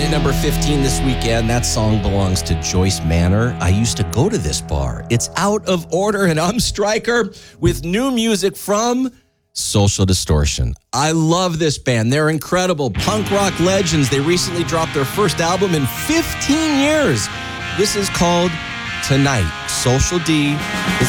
In at number 15 this weekend, that song belongs to Joyce Manor. I used to go to this bar. It's Out of Order, and I'm Stryker with new music from Social Distortion. I love this band. They're incredible punk rock legends. They recently dropped their first album in 15 years. This is called Tonight. Social D is